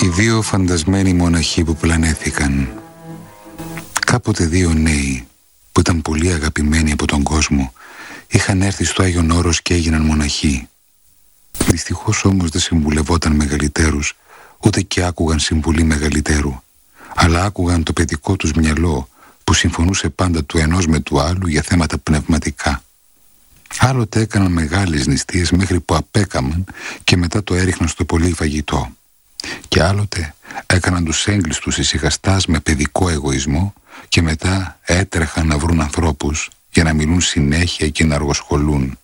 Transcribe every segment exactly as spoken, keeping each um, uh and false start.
Οι δύο φαντασμένοι μοναχοί που πλανέθηκαν. Κάποτε δύο νέοι που ήταν πολύ αγαπημένοι από τον κόσμο είχαν έρθει στο Άγιον Όρος και έγιναν μοναχοί. Δυστυχώς όμως δεν συμβουλευόταν μεγαλύτερους, ούτε και άκουγαν συμβουλή μεγαλύτερου, αλλά άκουγαν το παιδικό τους μυαλό που συμφωνούσε πάντα του ενός με του άλλου για θέματα πνευματικά. Άλλοτε έκαναν μεγάλες νηστείες μέχρι που απέκαμαν και μετά το έριχναν στο πολύ φαγητό. Και άλλοτε έκαναν τους έγκλειστους ησυχαστάς με παιδικό εγωισμό και μετά έτρεχαν να βρουν ανθρώπους για να μιλούν συνέχεια και να αργοσχολούν.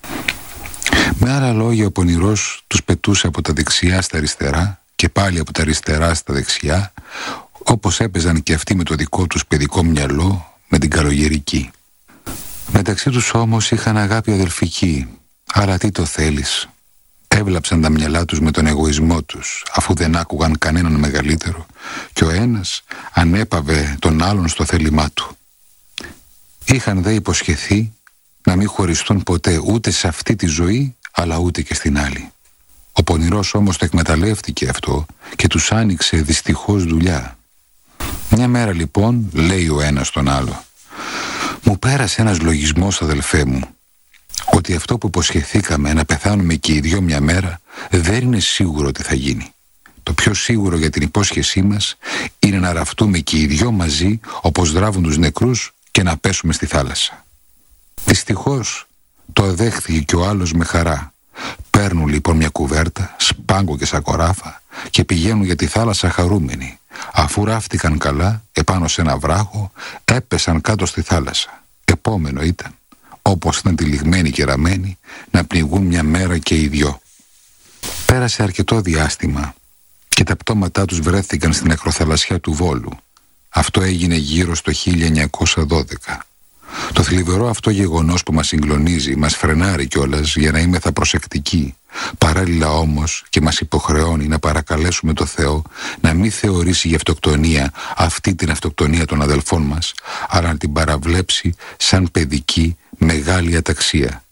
Με άλλα λόγια, ο πονηρός τους πετούσε από τα δεξιά στα αριστερά και πάλι από τα αριστερά στα δεξιά, όπως έπαιζαν και αυτοί με το δικό τους παιδικό μυαλό με την καλογερική. Μεταξύ τους όμως είχαν αγάπη αδελφική, άρα τι το θέλεις. Έβλαψαν τα μυαλά τους με τον εγωισμό τους, αφού δεν άκουγαν κανέναν μεγαλύτερο, και ο ένας ανέπαβε τον άλλον στο θέλημά του. Είχαν δε υποσχεθεί να μην χωριστούν ποτέ ούτε σε αυτή τη ζωή, αλλά ούτε και στην άλλη. Ο πονηρός όμως το εκμεταλλεύτηκε αυτό και τους άνοιξε δυστυχώς δουλειά. Μια μέρα λοιπόν λέει ο ένας στον άλλο: «Μου πέρασε ένας λογισμός, αδελφέ μου, ότι αυτό που υποσχεθήκαμε να πεθάνουμε και οι δυο μια μέρα δεν είναι σίγουρο ότι θα γίνει. Το πιο σίγουρο για την υπόσχεσή μας είναι να ραφτούμε και οι δυο μαζί όπως δράβουν τους νεκρούς και να πέσουμε στη θάλασσα». Δυστυχώς το δέχθηκε και ο άλλος με χαρά. Παίρνουν λοιπόν μια κουβέρτα, σπάγκο και σακοράφα και πηγαίνουν για τη θάλασσα χαρούμενοι. Αφού ράφτηκαν καλά επάνω σε ένα βράχο, έπεσαν κάτω στη θάλασσα. Επόμενο ήταν, όπως ήταν τυλιγμένοι και ραμμένοι, να πνιγούν μια μέρα και οι δυο. Πέρασε αρκετό διάστημα και τα πτώματά τους βρέθηκαν στην ακροθαλασσιά του Βόλου. Αυτό έγινε γύρω στο χίλια εννιακόσια δώδεκα. Το θλιβερό αυτό γεγονός που μας συγκλονίζει μας φρενάρει κιόλας για να είμεθα προσεκτικοί, παράλληλα όμως και μας υποχρεώνει να παρακαλέσουμε το Θεό να μην θεωρήσει για αυτοκτονία αυτή την αυτοκτονία των αδελφών μας, αλλά να την παραβλέψει σαν παιδική μεγάλη αταξία.